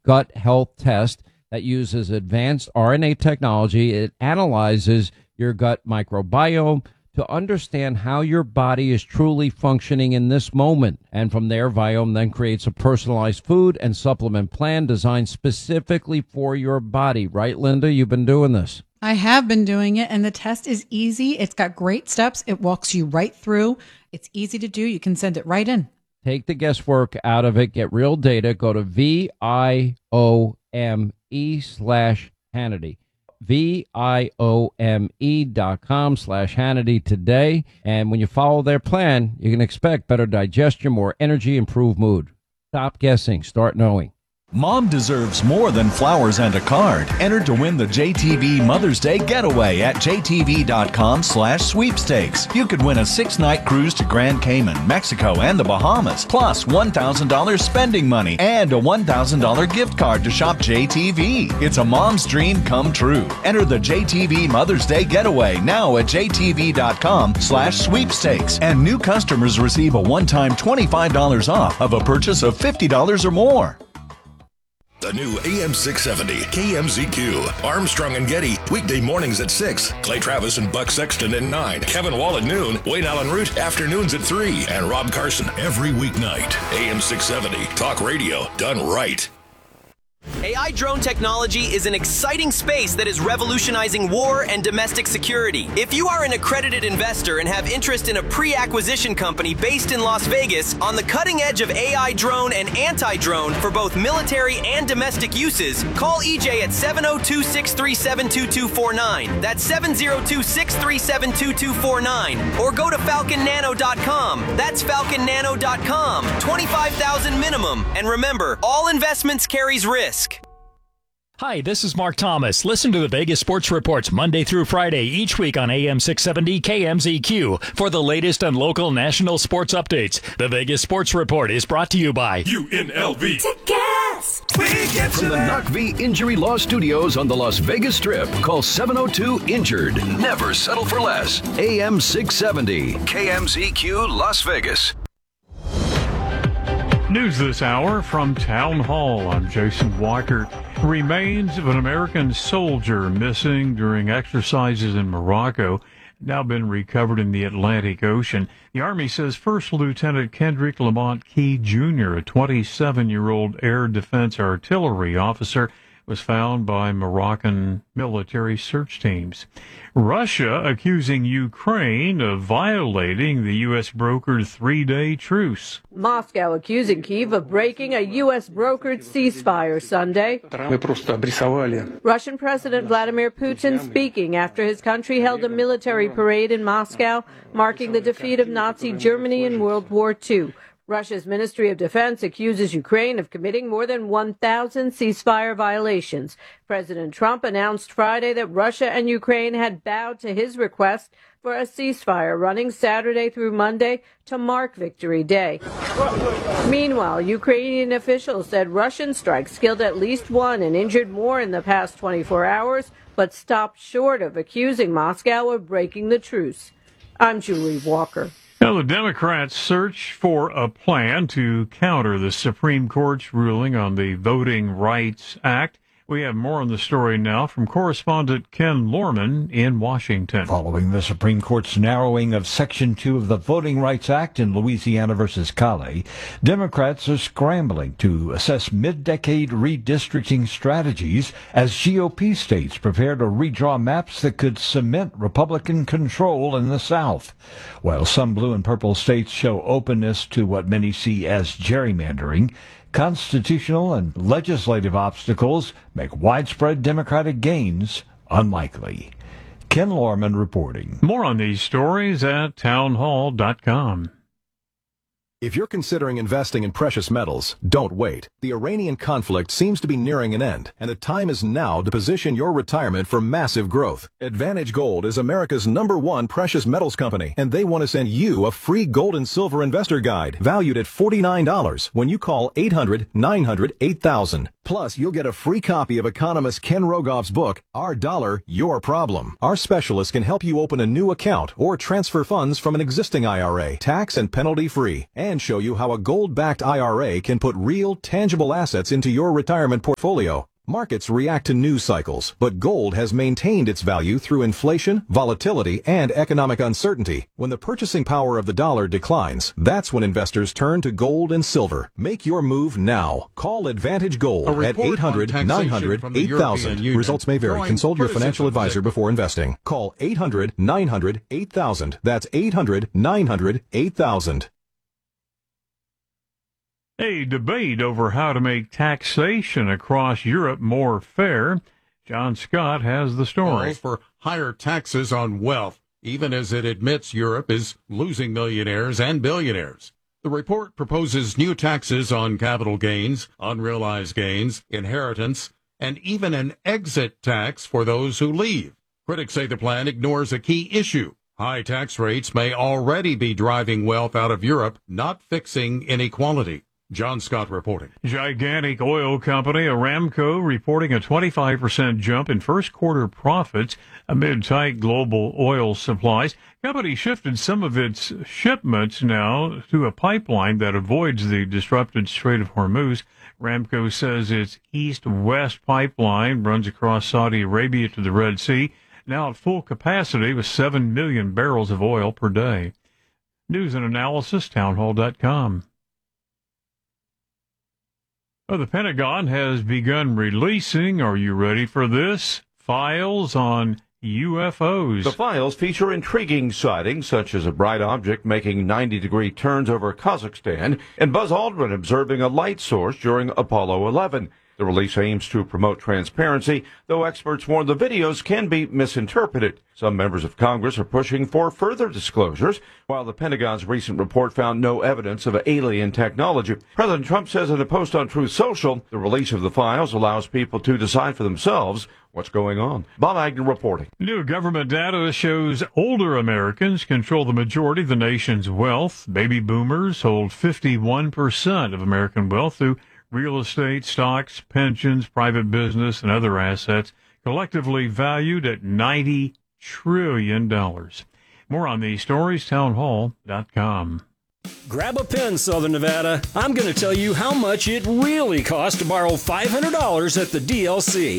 gut health test that uses advanced RNA technology. It analyzes your gut microbiome to understand how your body is truly functioning in this moment. And from there, Viome then creates a personalized food and supplement plan designed specifically for your body. Right, Linda? You've been doing this. I have been doing it, and the test is easy. It's got great steps. It walks you right through. It's easy to do. You can send it right in. Take the guesswork out of it. Get real data. Go to VIOME/Hannity. VIOME.com/Hannity today. And when you follow their plan, you can expect better digestion, more energy, improved mood. Stop guessing. Start knowing. Mom deserves more than flowers and a card. Enter to win the JTV Mother's Day Getaway at jtv.com/sweepstakes. You could win a 6-night cruise to Grand Cayman, Mexico, and the Bahamas, plus $1,000 spending money and a $1,000 gift card to shop JTV. It's a mom's dream come true. Enter the JTV Mother's Day Getaway now at jtv.com/sweepstakes. And new customers receive a one-time $25 off of a purchase of $50 or more. The new AM 670 KMZQ. Armstrong and Getty, weekday mornings at 6. Clay Travis and Buck Sexton at 9. Kevin Wall at noon. Wayne Allen Root, afternoons at 3. And Rob Carson every weeknight. AM 670, talk radio done right. AI drone technology is an exciting space that is revolutionizing war and domestic security. If you are an accredited investor and have interest in a pre-acquisition company based in Las Vegas on the cutting edge of AI drone and anti-drone for both military and domestic uses, call EJ at 702-637-2249. That's 702-637-2249. Or go to falconnano.com. That's falconnano.com. $25,000 minimum. And remember, all investments carries risk. Hi, this is Mark Thomas. Listen to the Vegas Sports Reports Monday through Friday each week on AM 670 KMZQ for the latest on local national sports updates. The Vegas Sports Report is brought to you by UNLV. From the Knock V Injury Law Studios on the Las Vegas Strip, call 702-INJURED. Never settle for less. AM 670 KMZQ Las Vegas. News this hour from Town Hall. I'm Jason Walker. Remains of an American soldier missing during exercises in Morocco now been recovered in the Atlantic Ocean. The Army says First Lieutenant Kendrick Lamont Key Jr., a 27-year-old air defense artillery officer, was found by Moroccan military search teams. Russia accusing Ukraine of violating the U.S. brokered 3-day truce. Moscow accusing Kyiv of breaking a U.S. brokered ceasefire Sunday. Russian President Vladimir Putin speaking after his country held a military parade in Moscow, marking the defeat of Nazi Germany in World War II. Russia's Ministry of Defense accuses Ukraine of committing more than 1,000 ceasefire violations. President Trump announced Friday that Russia and Ukraine had bowed to his request for a ceasefire running Saturday through Monday to mark Victory Day. Meanwhile, Ukrainian officials said Russian strikes killed at least one and injured more in the past 24 hours, but stopped short of accusing Moscow of breaking the truce. I'm Julie Walker. Now, the Democrats search for a plan to counter the Supreme Court's ruling on the Voting Rights Act. We have more on the story now from correspondent Ken Lorman in Washington. Following the Supreme Court's narrowing of Section 2 of the Voting Rights Act in Louisiana versus Cali, Democrats are scrambling to assess mid-decade redistricting strategies as GOP states prepare to redraw maps that could cement Republican control in the South. While some blue and purple states show openness to what many see as gerrymandering, constitutional and legislative obstacles make widespread Democratic gains unlikely. Ken Lorman reporting. More on these stories at townhall.com. If you're considering investing in precious metals, don't wait. The Iranian conflict seems to be nearing an end, and the time is now to position your retirement for massive growth. Advantage Gold is America's #1 precious metals company, and they want to send you a free gold and silver investor guide valued at $49 when you call 800-900-8000. Plus, you'll get a free copy of economist Ken Rogoff's book, Our Dollar, Your Problem. Our specialists can help you open a new account or transfer funds from an existing IRA, tax and penalty free. and show you how a gold-backed IRA can put real, tangible assets into your retirement portfolio. Markets react to news cycles, but gold has maintained its value through inflation, volatility, and economic uncertainty. When the purchasing power of the dollar declines, that's when investors turn to gold and silver. Make your move now. Call Advantage Gold at 800-900-8000. Results may vary. Consult your financial advisor before investing. Call 800-900-8000. That's 800-900-8000. A debate over how to make taxation across Europe more fair. John Scott has the story. Calls for higher taxes on wealth, even as it admits Europe is losing millionaires and billionaires. The report proposes new taxes on capital gains, unrealized gains, inheritance, and even an exit tax for those who leave. Critics say the plan ignores a key issue. High tax rates may already be driving wealth out of Europe, not fixing inequality. John Scott reporting. Gigantic oil company Aramco reporting a 25% jump in first quarter profits amid tight global oil supplies. Company shifted some of its shipments now to a pipeline that avoids the disrupted Strait of Hormuz. Aramco says its east-west pipeline runs across Saudi Arabia to the Red Sea, now at full capacity with 7 million barrels of oil per day. News and analysis, townhall.com. Well, the Pentagon has begun releasing, are you ready for this, files on UFOs. The files feature intriguing sightings, such as a bright object making 90-degree turns over Kazakhstan and Buzz Aldrin observing a light source during Apollo 11. The release aims to promote transparency, though experts warn the videos can be misinterpreted. Some members of Congress are pushing for further disclosures, while the Pentagon's recent report found no evidence of alien technology. President Trump says in a post on Truth Social, the release of the files allows people to decide for themselves what's going on. Bob Agnew reporting. New government data shows older Americans control the majority of the nation's wealth. Baby boomers hold 51% of American wealth through real estate, stocks, pensions, private business, and other assets, collectively valued at $90 trillion. More on these stories, townhall.com. Grab a pen, Southern Nevada. I'm going to tell you how much it really costs to borrow $500 at the DLC.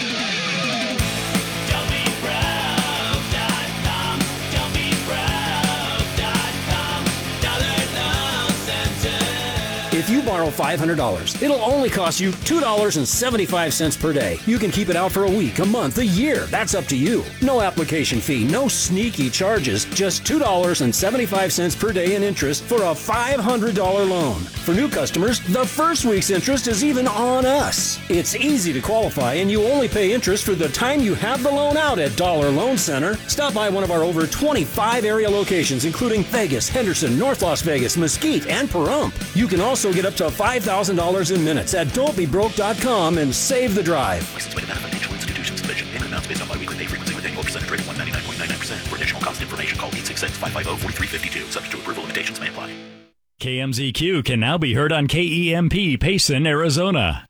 If you borrow $500, it'll only cost you $2.75 per day. You can keep it out for a week, a month, a year. That's up to you. No application fee, no sneaky charges, just $2.75 per day in interest for a $500 loan. For new customers, the first week's interest is even on us. It's easy to qualify, and you only pay interest for the time you have the loan out at Dollar Loan Center. Stop by one of our over 25 area locations, including Vegas, Henderson, North Las Vegas, Mesquite, and Pahrump. You can also get up to $5,000 in minutes at don'tbebroke.com and save the drive. License by Nevada Financial Institutions Division. Payment amounts based on biweekly pay frequency with annual percentage rate of 199.99%. For additional cost information, call 866-550-4352. Subject to approval, limitations may apply. KMZQ can now be heard on KEMP Payson, Arizona.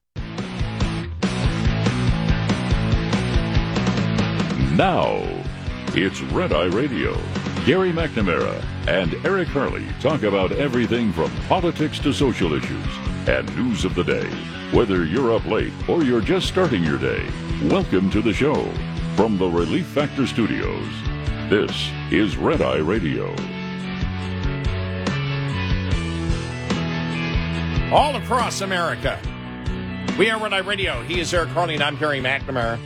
Now, it's Red Eye Radio. Gary McNamara and Eric Harley talk about everything from politics to social issues and news of the day. Whether you're up late or you're just starting your day, welcome to the show. From the Relief Factor Studios, this is Red Eye Radio. All across America, we are Red Eye Radio. He is Eric Harley, and I'm Gary McNamara.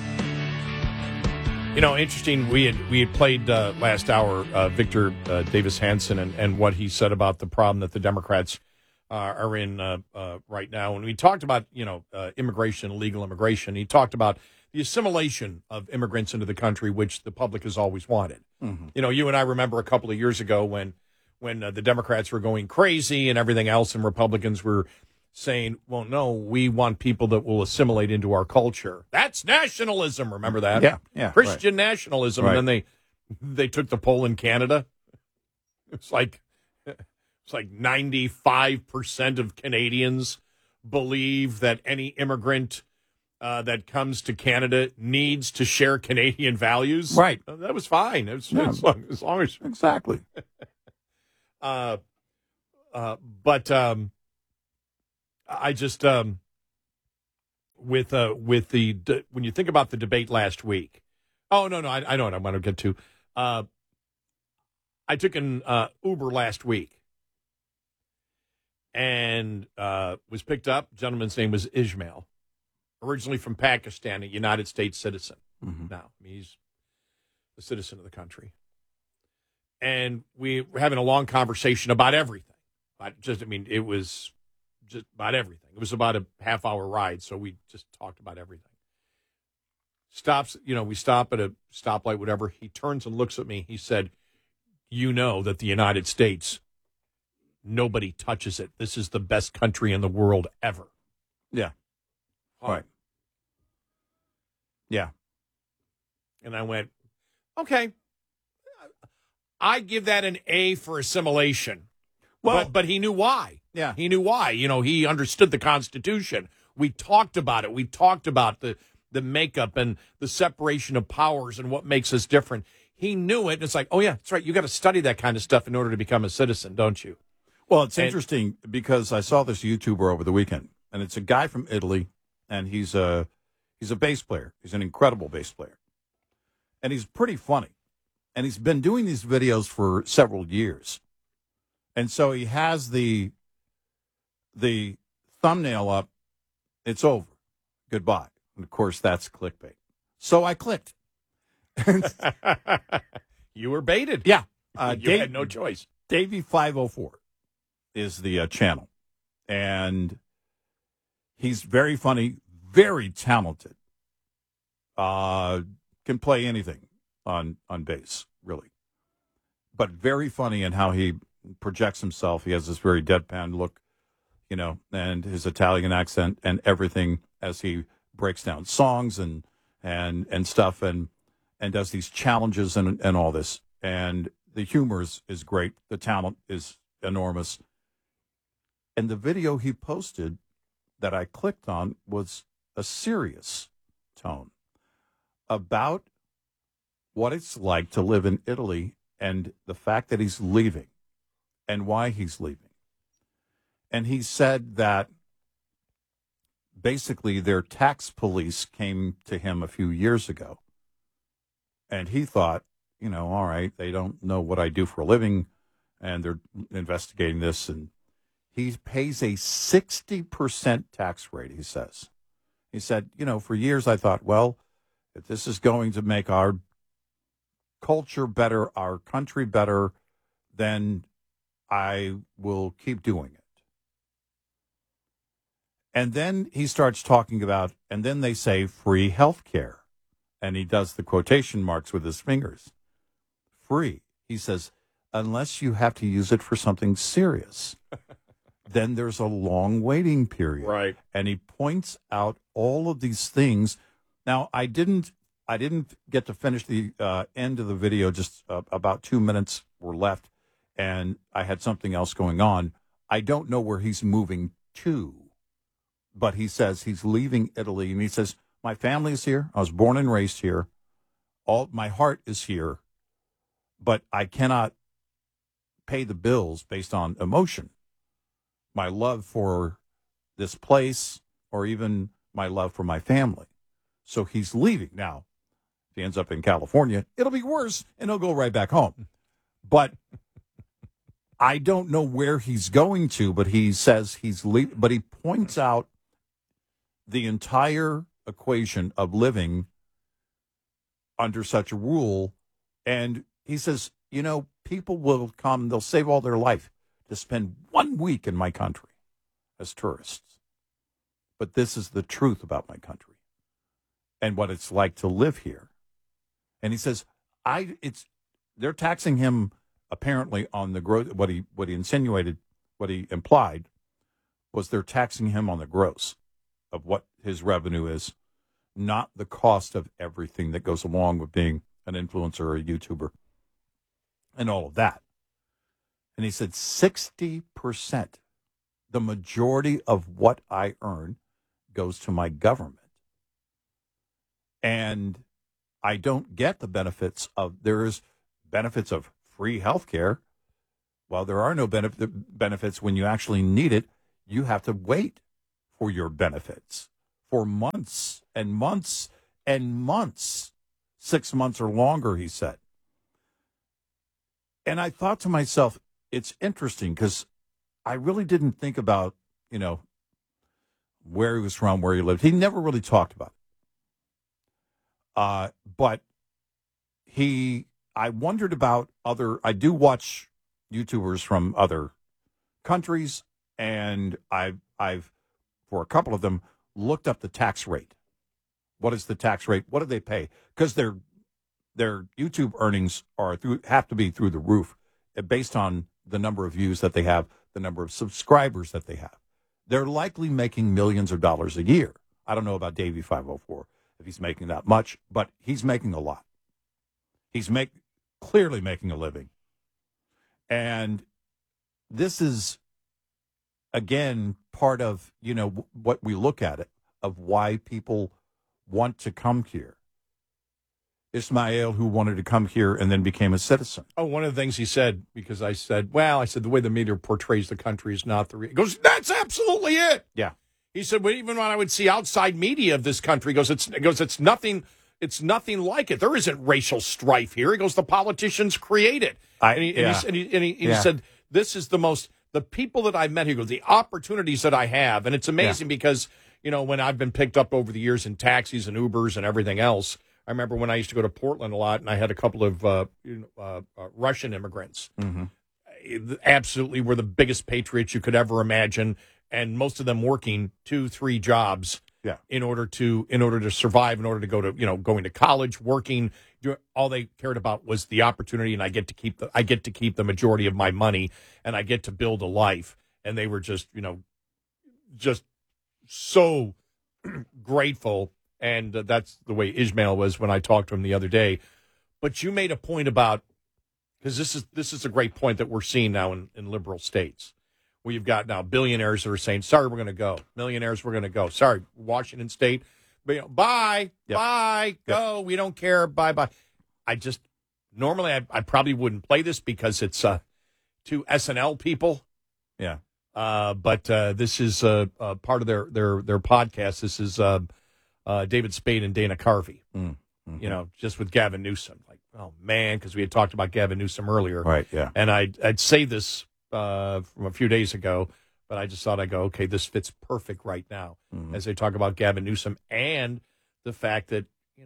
You know, interesting, we had played last hour Victor Davis Hanson and what he said about the problem that the Democrats are in right now. And we talked about, immigration, illegal immigration. He talked about the assimilation of immigrants into the country, which the public has always wanted. Mm-hmm. You know, you and I remember a couple of years ago when the Democrats were going crazy and everything else, and Republicans were saying, well, no, we want people that will assimilate into our culture. That's nationalism. Remember that? Yeah. Christian nationalism. Right. And then they took the poll in Canada. It's like 95% of Canadians believe that any immigrant that comes to Canada needs to share Canadian values. Right. That was fine. As long as exactly. But I just with the when you think about the debate last week. Oh no, I know what I'm going to get to. I took an Uber last week and was picked up. The gentleman's name was Ismail, originally from Pakistan, a United States citizen. Mm-hmm. Now he's a citizen of the country, and we were having a long conversation about everything. It was just about everything. It was about a half-hour ride, so we just talked about everything. Stops, we stop at a stoplight, whatever. He turns and looks at me. He said, "You know that the United States, nobody touches it. This is the best country in the world ever." Yeah. Right. Yeah. And I went, okay. I give that an A for assimilation. Well, but he knew why. Yeah. He knew why. He understood the Constitution. We talked about it. We talked about the makeup and the separation of powers and what makes us different. He knew it. And it's like, oh, yeah, that's right. You got to study that kind of stuff in order to become a citizen, don't you? Well, it's interesting because I saw this YouTuber over the weekend, and it's a guy from Italy, and he's a bass player. He's an incredible bass player. And he's pretty funny. And he's been doing these videos for several years. And so he has the thumbnail up. It's over. Goodbye. And, of course, that's clickbait. So I clicked. You were baited. Yeah. You had no choice. Davey504 is the channel. And he's very funny, very talented. Can play anything on bass, really. But very funny in how he projects himself. He has this very deadpan look, and his Italian accent and everything as he breaks down songs and stuff and does these challenges and all this. And the humor is great. The talent is enormous. And the video he posted that I clicked on was a serious tone about what it's like to live in Italy and the fact that he's leaving and why he's leaving. And he said that basically their tax police came to him a few years ago. And he thought, all right, they don't know what I do for a living, and they're investigating this. And he pays a 60% tax rate, he says. He said, for years I thought, well, if this is going to make our culture better, our country better, then I will keep doing it. And then he starts talking about, and then they say free health care. And he does the quotation marks with his fingers. Free. He says, unless you have to use it for something serious, then there's a long waiting period. Right. And he points out all of these things. Now, I didn't get to finish the end of the video. Just about 2 minutes were left, and I had something else going on. I don't know where he's moving to, but he says he's leaving Italy, and he says, my family is here. I was born and raised here. My heart is here, but I cannot pay the bills based on emotion. My love for this place, or even my love for my family. So he's leaving. Now, if he ends up in California, it'll be worse, and he'll go right back home. But I don't know where he's going to, but he says he's leaving. But he points out the entire equation of living under such a rule. And he says, people will come, they'll save all their life to spend 1 week in my country as tourists. But this is the truth about my country and what it's like to live here. And he says, they're taxing him apparently on the growth. What he insinuated, what he implied was they're taxing him on the gross of what his revenue is, not the cost of everything that goes along with being an influencer or a YouTuber and all of that. And he said 60%, the majority of what I earn goes to my government. And I don't get the benefits of, there's benefits of free health care, Well, there are no benefits when you actually need it. You have to wait for your benefits for months and months and months, 6 months or longer, he said. And I thought to myself, it's interesting because I really didn't think about, where he was from, where he lived. He never really talked about it. But I wondered about I do watch YouTubers from other countries, and I've for a couple of them looked up the tax rate. What is the tax rate? What do they pay? Because their YouTube earnings have to be through the roof based on the number of views that they have, the number of subscribers that they have. They're likely making millions of dollars a year. I don't know about Davey 504 if he's making that much, but he's making a lot. He's clearly making a living. And this is, again, part of, what we look at it, of why people want to come here. Ismail, who wanted to come here and then became a citizen. Oh, one of the things he said, because I said, the way the media portrays the country is not the real. He goes, that's absolutely it. Yeah. He said, well, even when I would see outside media of this country, it's nothing like it. There isn't racial strife here. He goes, the politicians create it. He said, this is the people that I've met, he goes, the opportunities that I have. And it's amazing because, when I've been picked up over the years in taxis and Ubers and everything else, I remember when I used to go to Portland a lot and I had a couple of Russian immigrants. Mm-hmm. Absolutely were the biggest patriots you could ever imagine. And most of them working 2-3 jobs in order to survive, in order to go to, going to college, working. All they cared about was the opportunity, and I get to keep the majority of my money, and I get to build a life. And they were just so grateful. And that's the way Ismail was when I talked to him the other day. But you made a point about, because this is a great point that we're seeing now in liberal states, where you've got now billionaires that are saying, sorry, we're going to go. Millionaires, we're going to go. Sorry, Washington State, bye, go. We don't care, bye. Normally I probably wouldn't play this because it's two SNL people. Yeah. But this is part of their podcast. This is David Spade and Dana Carvey, just with Gavin Newsom. Like, oh, man, because we had talked about Gavin Newsom earlier. Right, yeah. And I'd say this from a few days ago, but I just thought I'd go, okay, this fits perfect right now as they talk about Gavin Newsom and the fact that,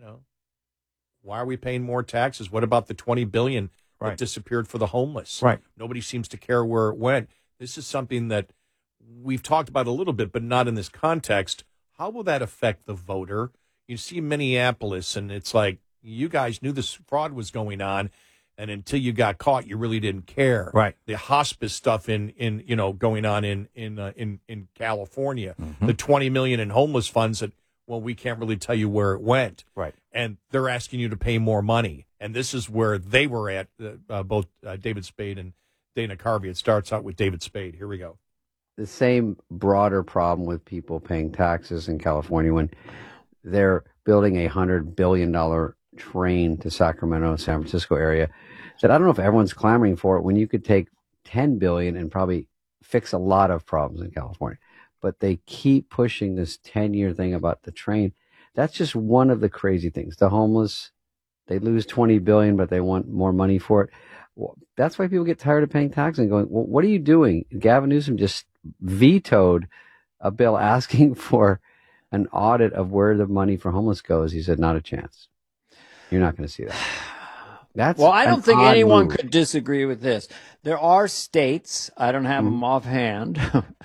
why are we paying more taxes? What about the $20 billion that disappeared for the homeless? Right. Nobody seems to care where it went. This is something that we've talked about a little bit, but not in this context. How will that affect the voter? You see Minneapolis, and it's like, you guys knew this fraud was going on, and until you got caught, you really didn't care. Right. The hospice stuff going on in California, the $20 million in homeless funds that, well, we can't really tell you where it went. Right. And they're asking you to pay more money, and this is where they were at. Both David Spade and Dana Carvey. It starts out with David Spade. Here we go. The same broader problem with people paying taxes in California when they're building a $100 billion train to Sacramento, San Francisco area. That I don't know if everyone's clamoring for it when you could take $10 billion and probably fix a lot of problems in California. But they keep pushing this 10-year thing about the train. That's just one of the crazy things. The homeless, they lose $20 billion, but they want more money for it. Well, that's why people get tired of paying taxes and going, well, what are you doing? Gavin Newsom just vetoed a bill asking for an audit of where the money for homeless goes. He said, not a chance. You're not going to see that. Well, I don't think anyone could disagree with this. There are states, I don't have them offhand,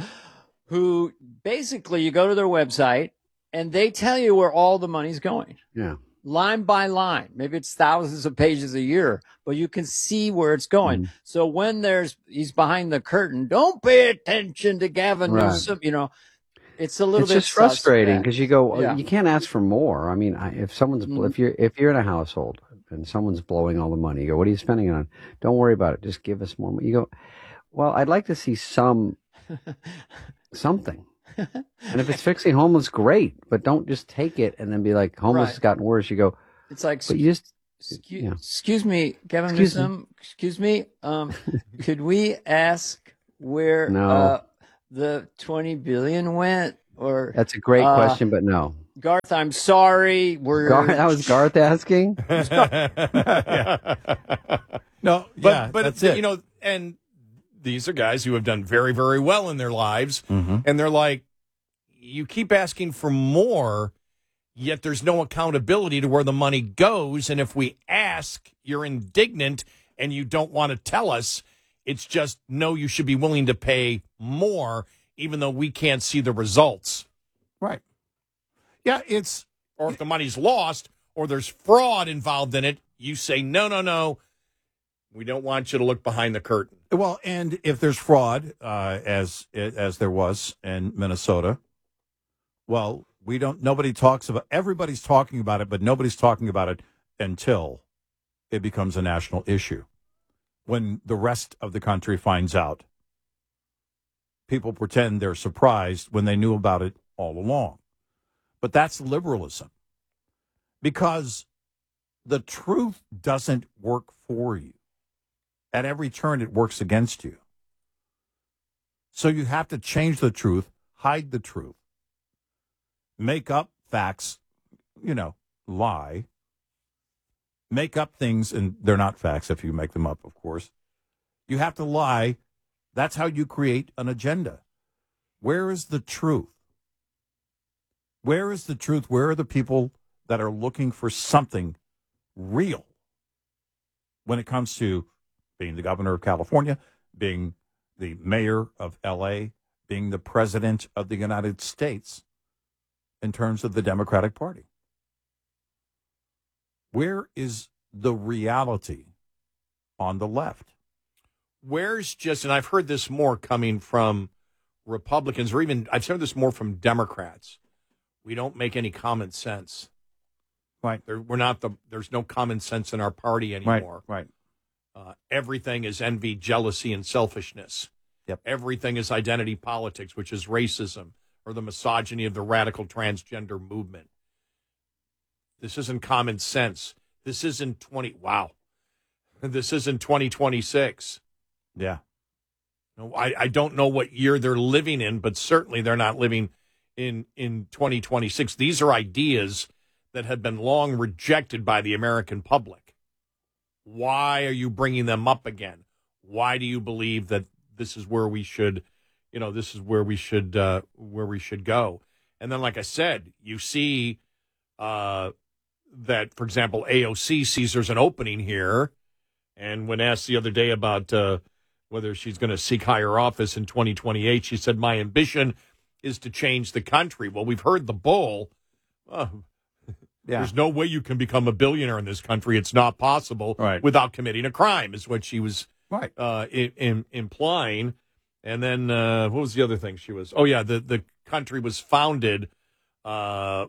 who basically you go to their website and they tell you where all the money's going. Yeah. Line by line. Maybe it's thousands of pages a year, but you can see where it's going. So when he's behind the curtain, don't pay attention to Gavin Newsom, it's a little bit just frustrating because you go, Yeah. you can't ask for more. I mean, if someone's, if you're in a household and someone's blowing all the money, you go, what are you spending it on? Don't worry about it. Just give us more money. You go, well, I'd like to see something. And if it's fixing homeless, great, but don't just take it and then be like, homeless has gotten worse. You go, it's like, but you Excuse me, Kevin Excuse Newsom. Excuse me. Could we ask where No. the $20 billion went? Or That's a great question, but no. Garth, I'm sorry. That was Garth asking? No, yeah, but that's it. you know, and these are guys who have done very, very well in their lives, and they're like, you keep asking for more, yet there's no accountability to where the money goes, and if we ask, you're indignant and you don't want to tell us. It's just, no, you should be willing to pay more, even though we can't see the results. Right. Yeah, or if the money's lost or there's fraud involved in it, you say, no. We don't want you to look behind the curtain. Well, and if there's fraud, as there was in Minnesota, well, nobody talks about, everybody's talking about it, but nobody's talking about it until it becomes a national issue. When the rest of the country finds out, people pretend they're surprised when they knew about it all along. But that's liberalism, because the truth doesn't work for you. At every turn, it works against you. So you have to change the truth, hide the truth, make up facts, lie, make up things, and they're not facts if you make them up, of course. You have to lie. That's how you create an agenda. Where is the truth? Where is the truth? Where are the people that are looking for something real when it comes to being the governor of California, being the mayor of L.A., being the president of the United States in terms of the Democratic Party? Where is the reality on the left? Where's just, and I've heard this more coming from Republicans, or even I've heard this more from Democrats. We don't make any common sense. Right. There's no common sense in our party anymore. Right. Everything is envy, jealousy, and selfishness. Yep. Everything is identity politics, which is racism, or the misogyny of the radical transgender movement. This isn't common sense. This isn't 2026. Yeah. No, I don't know what year they're living in, but certainly they're not living in 2026. These are ideas that have been long rejected by the American public. Why are you bringing them up again? Why do you believe that this is where we should, where we should go? And then, like I said, you see that, for example, AOC sees there's an opening here, and when asked the other day about whether she's going to seek higher office in 2028, she said, "My ambition is to change the country." Well, we've heard the bull. There's no way you can become a billionaire in this country. It's not possible without committing a crime, is what she was implying. And then what was the other thing she was? Oh, yeah, the country was founded by,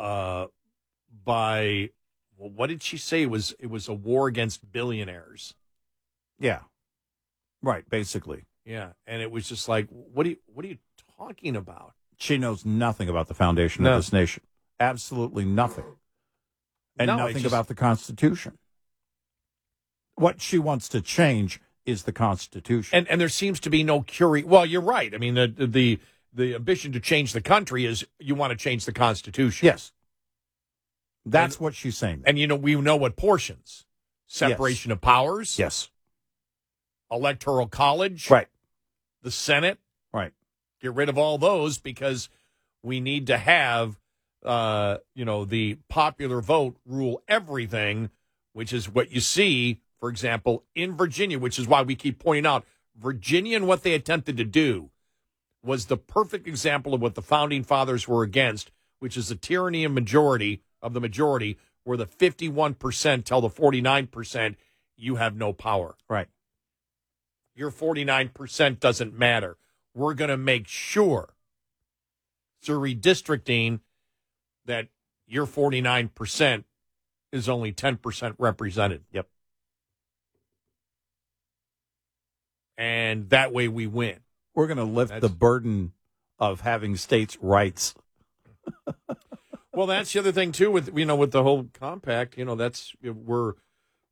well, what did she say? It was a war against billionaires. Yeah. Right, basically. Yeah, and it was just like, what are you talking about? She knows nothing about the foundation of this nation. Absolutely nothing. And nothing about the Constitution. What she wants to change is the Constitution. And there seems to be no curiosity. Well, you're right. I mean, the ambition to change the country is you want to change the Constitution. Yes. That's what she's saying. And, we know what portions. Separation of powers. Yes. Electoral college. Right. The Senate. Right. Get rid of all those because we need to have the popular vote rule everything, which is what you see, for example, in Virginia, which is why we keep pointing out Virginia and what they attempted to do was the perfect example of what the founding fathers were against, which is the tyranny of the majority, where the 51% tell the 49% you have no power. Right. Your 49% doesn't matter. We're going to make sure through redistricting that your 49% is only 10% represented. Yep. And that way we win. We're going to lift the burden of having states' rights. Well, that's the other thing too with the whole compact. We're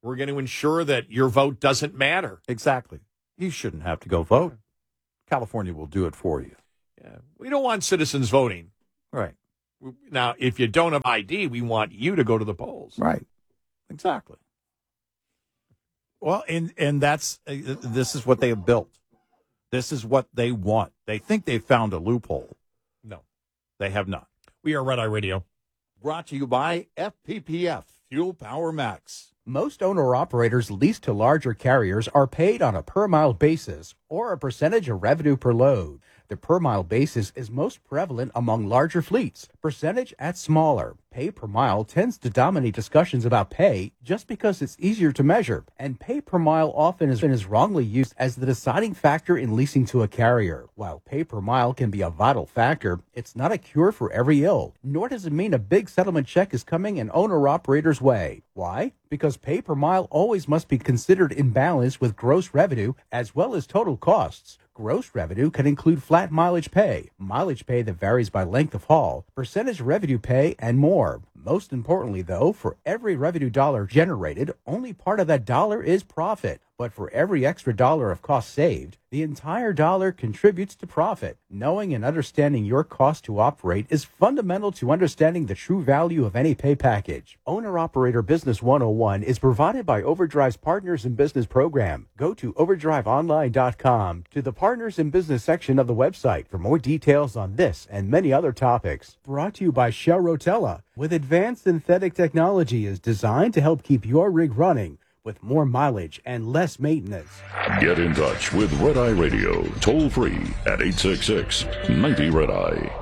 We're going to ensure that your vote doesn't matter. Exactly. You shouldn't have to go vote. California will do it for you. Yeah. We don't want citizens voting. Right. Now, if you don't have ID, we want you to go to the polls. Right. Exactly. Well, and that's this is what they have built. This is what they want. They think they found a loophole. No, they have not. We are Red Eye Radio. Brought to you by FPPF, Fuel Power Max. Most owner-operators leased to larger carriers are paid on a per-mile basis or a percentage of revenue per load. The per-mile basis is most prevalent among larger fleets. Percentage at smaller. Pay per mile tends to dominate discussions about pay just because it's easier to measure, and pay per mile often is wrongly used as the deciding factor in leasing to a carrier. While pay per mile can be a vital factor, it's not a cure for every ill, nor does it mean a big settlement check is coming an owner-operator's way. Why? Because pay per mile always must be considered in balance with gross revenue as well as total costs. Gross revenue can include flat mileage pay that varies by length of haul, percentage revenue pay, and more. Most importantly, though, for every revenue dollar generated, only part of that dollar is profit. But for every extra dollar of cost saved, the entire dollar contributes to profit. Knowing and understanding your cost to operate is fundamental to understanding the true value of any pay package. Owner-Operator Business 101 is provided by Overdrive's Partners in Business program. Go to overdriveonline.com to the Partners in Business section of the website for more details on this and many other topics. Brought to you by Shell Rotella, with advanced synthetic technology is designed to help keep your rig running with more mileage and less maintenance. Get in touch with Red Eye Radio, toll free at 866-90-RED-EYE.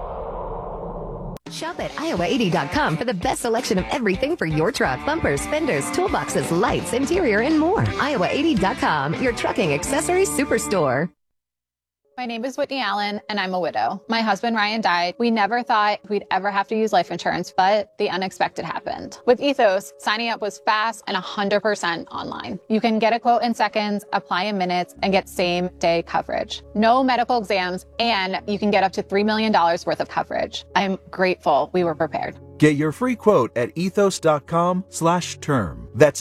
Shop at iowa80.com for the best selection of everything for your truck. Bumpers, fenders, toolboxes, lights, interior, and more. iowa80.com, your trucking accessories superstore. My name is Whitney Allen, and I'm a widow. My husband, Ryan, died. We never thought we'd ever have to use life insurance, but the unexpected happened. With Ethos, signing up was fast and 100% online. You can get a quote in seconds, apply in minutes, and get same-day coverage. No medical exams, and you can get up to $3 million worth of coverage. I'm grateful we were prepared. Get your free quote at ethos.com/term. That's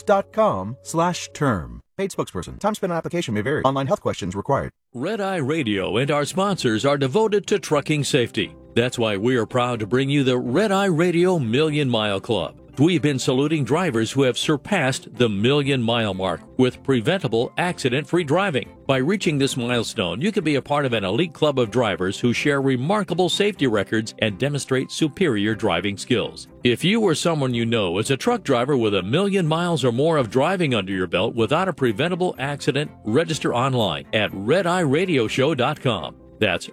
ethos.com/term. Paid spokesperson. Time spent on application may vary. Online health questions required. Red Eye Radio and our sponsors are devoted to trucking safety. That's why we are proud to bring you the Red Eye Radio Million Mile Club. We've been saluting drivers who have surpassed the 1,000,000-mile mark with preventable, accident-free driving. By reaching this milestone, you can be a part of an elite club of drivers who share remarkable safety records and demonstrate superior driving skills. If you or someone you know is a truck driver with 1,000,000 miles or more of driving under your belt without a preventable accident, register online at redeyeradioshow.com. That's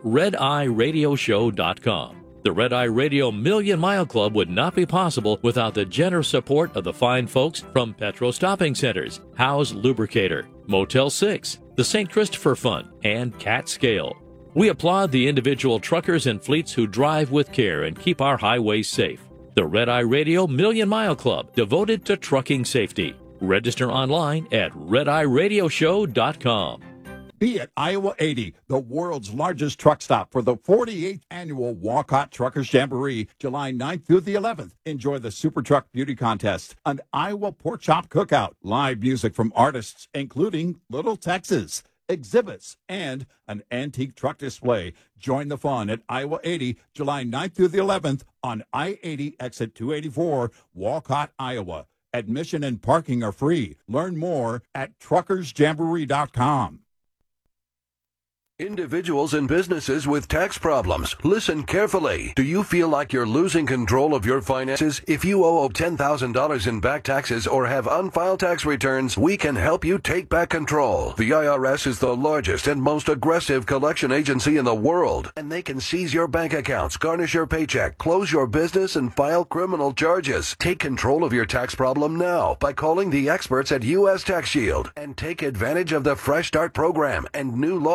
redeyeradioshow.com. The Red Eye Radio Million Mile Club would not be possible without the generous support of the fine folks from Petro Stopping Centers, Howe's Lubricator, Motel 6, the St. Christopher Fund, and Cat Scale. We applaud the individual truckers and fleets who drive with care and keep our highways safe. The Red Eye Radio Million Mile Club, devoted to trucking safety. Register online at redeyeradioshow.com. Be at Iowa 80, the world's largest truck stop for the 48th annual Walcott Truckers Jamboree, July 9th through the 11th. Enjoy the Super Truck Beauty Contest, an Iowa Pork Chop Cookout, live music from artists including Little Texas, exhibits, and an antique truck display. Join the fun at Iowa 80, July 9th through the 11th on I-80 exit 284, Walcott, Iowa. Admission and parking are free. Learn more at truckersjamboree.com. Individuals and businesses with tax problems, listen carefully. Do you feel like you're losing control of your finances? If you owe $10,000 in back taxes or have unfiled tax returns, we can help you take back control. The IRS is the largest and most aggressive collection agency in the world, and they can seize your bank accounts, garnish your paycheck, close your business, and file criminal charges. Take control of your tax problem now by calling the experts at U.S. Tax Shield and take advantage of the Fresh Start program and new laws that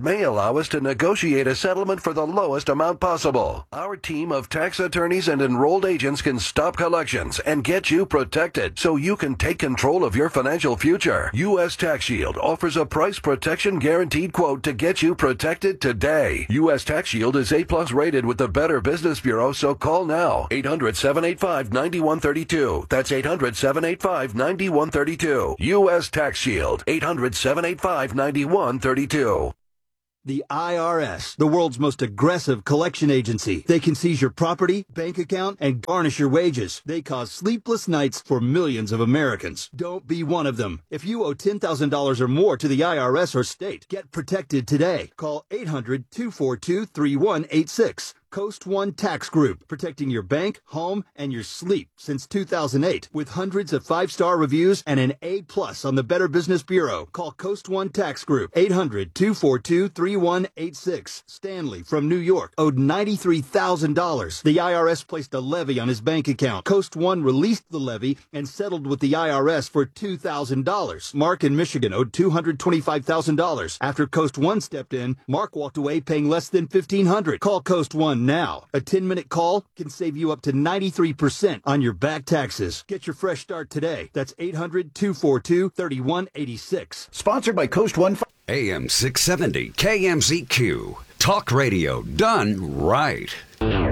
may allow us to negotiate a settlement for the lowest amount possible. Our team of tax attorneys and enrolled agents can stop collections and get you protected so you can take control of your financial future. U.S. Tax Shield offers a price protection guaranteed quote to get you protected today. U.S. Tax Shield is A+ rated with the Better Business Bureau, so call now. 800-785-9132. That's 800-785-9132. U.S. Tax Shield. 800-785-9132. The IRS, the world's most aggressive collection agency. They can seize your property, bank account, and garnish your wages. They cause sleepless nights for millions of Americans. Don't be one of them. If you owe $10,000 or more to the IRS or state, get protected today. Call 800-242-3186. Coast One Tax Group, protecting your bank, home, and your sleep since 2008. With hundreds of 5-star reviews and an A+ on the Better Business Bureau. Call Coast One Tax Group, 800-242-3186. Stanley from New York owed $93,000. The IRS placed a levy on his bank account. Coast One released the levy and settled with the IRS for $2,000. Mark in Michigan owed $225,000. After Coast One stepped in, Mark walked away paying less than $1,500. Call Coast One now. A 10-minute call can save you up to 93% on your back taxes. Get your fresh start today. That's 800-242-3186. Sponsored by Coast One. AM 670 KMZQ. Talk radio done right.